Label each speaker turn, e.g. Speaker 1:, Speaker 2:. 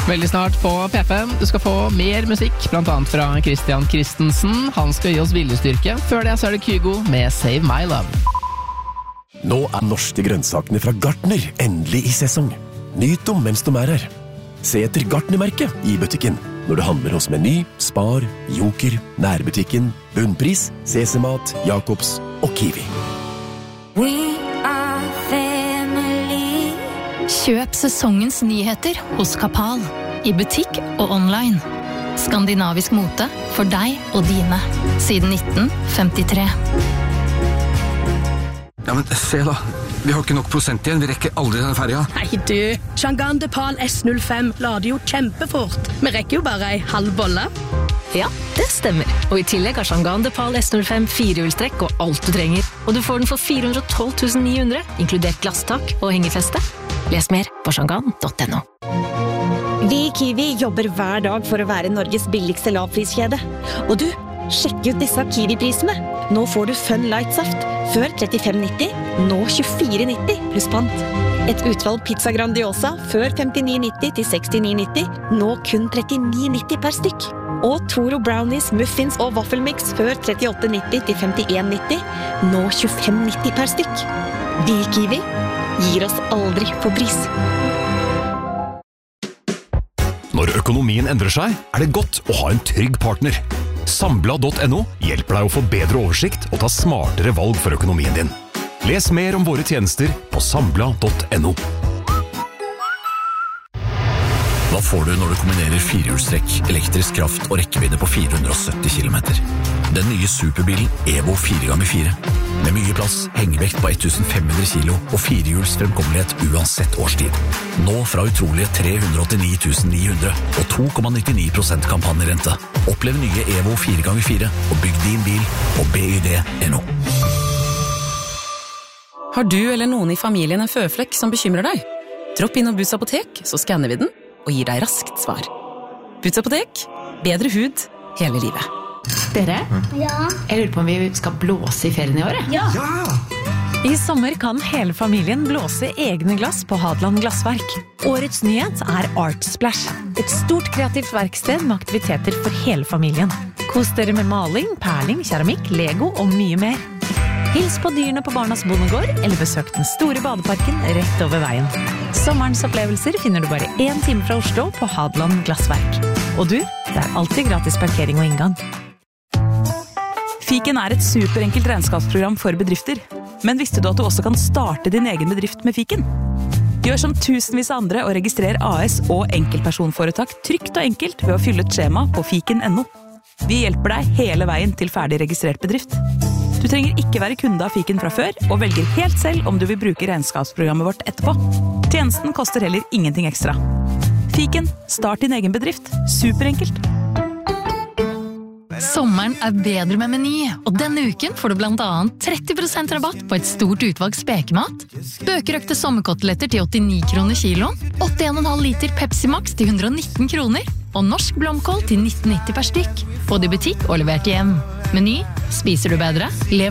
Speaker 1: Veldig snart på P5. Du skal få mer musikk, blant annet fra Christian Christensen. Han skal gi oss viljestyrke. Før det så er det Kygo med Save My Love.
Speaker 2: Nå er norske grønnsakene fra Gartner endelig i sesong. Nyt dem mens de er her. Se etter Gartner-merket i butikken når du handler hos Meny, Spar, Joker, Nærbutikken, Bunnpris, CC-mat, Jacobs og Kiwi.
Speaker 3: We are family.
Speaker 4: Kjøp sesongens nyheter hos Kapal, i butikk og online. Skandinavisk mote for deg og dine, siden 1953.
Speaker 5: Ja, men se da. Vi har ikke nok prosent igjen. Vi rekker aldri denne ferja.
Speaker 6: Nei du, Chang'an Depal S05 lader jo kjempefort. Vi rekker jo bare en halv bolle.
Speaker 7: Ja, det stemmer. Og i tillegg har Chang'an Depal S05 firehjulstrekk og alt du trenger. Og du får den for 412 900, inkludert glasstak og hengefeste. Les mer på chang'an.no.
Speaker 8: Vi i Kiwi jobber hver dag for å være Norges billigste lavpriskjede. Og du, sjekk ut disse Kiwi-prisene. Nå får du Fun Light Saft, før 35,90, nå 24,90 pluss pant. Et utvalg pizza Grandiosa, før 59,90 til 69,90, nå kun 39,90 per stykk. Og Toro Brownies, Muffins og Waffelmix, før 38,90 til 51,90, nå 25,90 per stykk. Vi i Kiwi gir oss aldri på pris.
Speaker 9: Når økonomien endrer seg, er det godt å ha en trygg partner. Sambla.no hjelper deg å få bedre oversikt og ta smartere valg for økonomien din. Les mer om våre tjenester på sambla.no.
Speaker 10: Hva får du når du kombinerer firehjulstrekk, elektrisk kraft og rekkevidde på 470 km? Den nye superbilen Evo 4x4. Med mye plass, hengevekt på 1500 kilo og firehjuls fremkommelighet uansett årstid. Nå fra utrolige 389 900 og 2,99% kampanjerente. Opplev nye Evo 4x4 og bygg din bil på BYD.no.
Speaker 11: Har du eller noen i familien en føflekk som bekymrer deg? Dropp inn og Boots apotek, så skanner vi den og gir deg raskt svar. Boots apotek, bedre hud hele livet.
Speaker 12: Dere?
Speaker 13: Ja.
Speaker 12: Jeg lurer på om vi skal blåse i ferien i år.
Speaker 13: Ja.
Speaker 14: I sommer kan hele familien blåse egne glass på Hadeland Glassverk. Årets nyhet er Art Splash. Et stort kreativt verksted med aktiviteter for hele familien. Kos dere med maling, perling, keramikk, Lego og mye mer. Hils på dyrene på Barnas Bondegård, eller besøk den store badeparken rett over veien. Sommerens opplevelser finner du bare 1 time fra Oslo på Hadeland Glassverk. Og du, det er alltid gratis parkering og inngang.
Speaker 15: Fiken er et superenkelt regnskapsprogram for bedrifter. Men visste du at du også kan starte din egen bedrift med Fiken? Gjør som tusenvis av andre og registrer AS og enkeltpersonforetak trygt og enkelt ved å fylle et skjema på fiken.no. Vi hjelper deg hele veien til ferdig registrert bedrift. Du trenger ikke være kunde av Fiken fra før, og velger helt selv om du vil bruke regnskapsprogrammet vårt etterpå. Tjenesten koster heller ingenting ekstra. Fiken, start din egen bedrift. Superenkelt.
Speaker 4: Sommeren er bedre med Meny, og denne uken får du blant annet 30% rabatt på et stort utvalg spekemat, bøkerøkte sommerkoteletter til 89 kroner kiloen, 81,5 liter Pepsi Max til 119 kroner, og norsk blomkål til 19,90 per stykk. Både i butikk og levert hjem. Meny, spiser du bedre, lever